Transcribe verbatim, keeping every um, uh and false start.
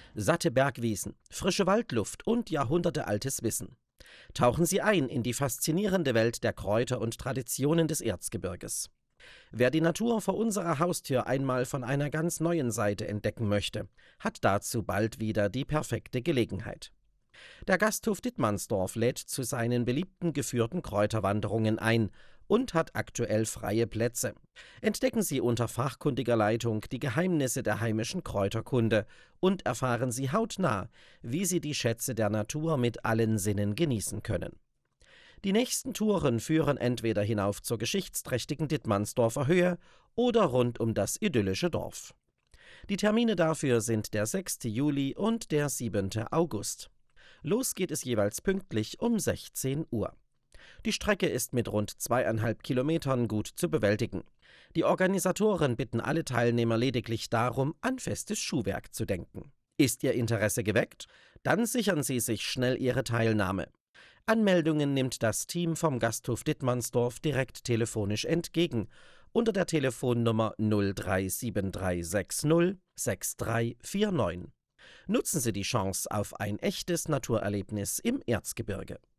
Satte Bergwiesen, frische Waldluft und jahrhundertealtes Wissen. Tauchen Sie ein in die faszinierende Welt der Kräuter und Traditionen des Erzgebirges. Wer die Natur vor unserer Haustür einmal von einer ganz neuen Seite entdecken möchte, hat dazu bald wieder die perfekte Gelegenheit. Der Gasthof Dittmannsdorf lädt zu seinen beliebten geführten Kräuterwanderungen ein und hat aktuell freie Plätze. Entdecken Sie unter fachkundiger Leitung die Geheimnisse der heimischen Kräuterkunde und erfahren Sie hautnah, wie Sie die Schätze der Natur mit allen Sinnen genießen können. Die nächsten Touren führen entweder hinauf zur geschichtsträchtigen Dittmannsdorfer Höhe oder rund um das idyllische Dorf. Die Termine dafür sind der sechste Juli und der siebente August. Los geht es jeweils pünktlich um sechzehn Uhr. Die Strecke ist mit rund zweieinhalb Kilometern gut zu bewältigen. Die Organisatoren bitten alle Teilnehmer lediglich darum, an festes Schuhwerk zu denken. Ist Ihr Interesse geweckt? Dann sichern Sie sich schnell Ihre Teilnahme. Anmeldungen nimmt das Team vom Gasthof Dittmannsdorf direkt telefonisch entgegen unter der Telefonnummer null drei sieben drei sechs null sechs drei vier neun. Nutzen Sie die Chance auf ein echtes Naturerlebnis im Erzgebirge.